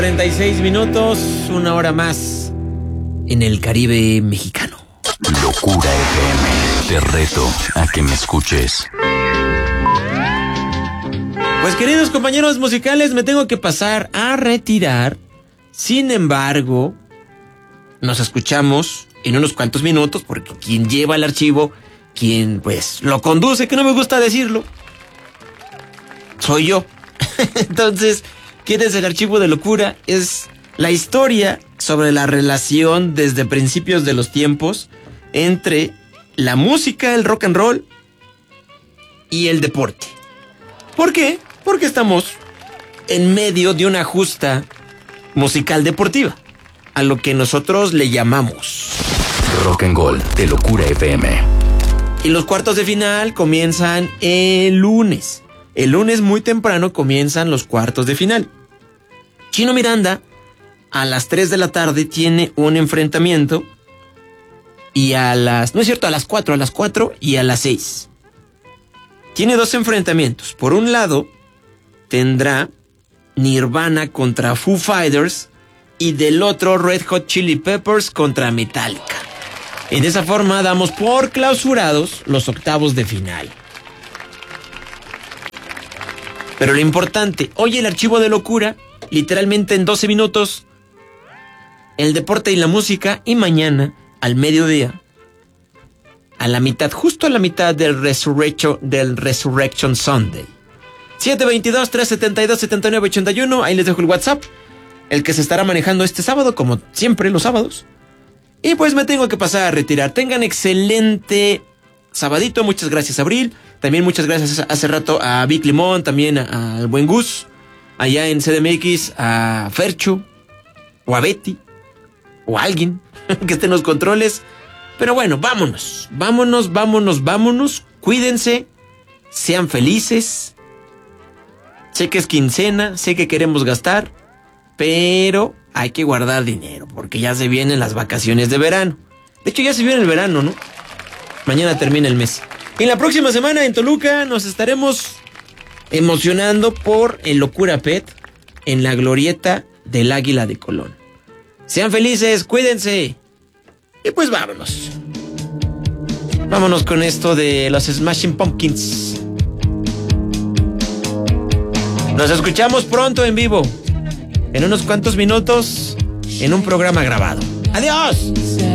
36 minutos, una hora más en el Caribe mexicano. Locura FM, te reto a que me escuches. Pues queridos compañeros musicales, me tengo que pasar a retirar. Sin embargo, nos escuchamos en unos cuantos minutos, porque quien lleva el archivo, quien pues lo conduce, que no me gusta decirlo, soy yo. Entonces, ¿quién es el archivo de locura? Es la historia sobre la relación desde principios de los tiempos entre la música, el rock and roll y el deporte. ¿Por qué? Porque estamos en medio de una justa musical deportiva, a lo que nosotros le llamamos Rock and Roll de Locura FM. Y los cuartos de final comienzan el lunes. El lunes muy temprano comienzan los cuartos de final. Chino Miranda a las 3 de la tarde tiene un enfrentamiento. Y a las 4 y a las 6. Tiene dos enfrentamientos. Por un lado, tendrá Nirvana contra Foo Fighters. Y del otro, Red Hot Chili Peppers contra Metallica. Y de esa forma damos por clausurados los octavos de final. Pero lo importante, hoy el archivo de locura, literalmente en 12 minutos, el deporte y la música, y mañana, al mediodía, a la mitad, justo a la mitad del Resurrection Sunday. 722-372-7981, ahí les dejo el WhatsApp, el que se estará manejando este sábado, como siempre los sábados. Y pues me tengo que pasar a retirar. Tengan excelente sabadito, muchas gracias Abril. También muchas gracias hace rato a Vic Limón, también al buen Gus, allá en CDMX, a Fercho, o a Betty, o a alguien que esté en los controles. Pero bueno, vámonos. Cuídense, sean felices. Sé que es quincena, sé que queremos gastar, pero hay que guardar dinero, porque ya se vienen las vacaciones de verano. De hecho, ya se viene el verano, ¿no? Mañana termina el mes. Y la próxima semana en Toluca nos estaremos emocionando por el Locura Pet en la glorieta del Águila de Colón. Sean felices, cuídense. Y pues vámonos. Vámonos con esto de los Smashing Pumpkins. Nos escuchamos pronto en vivo, en unos cuantos minutos, en un programa grabado. ¡Adiós!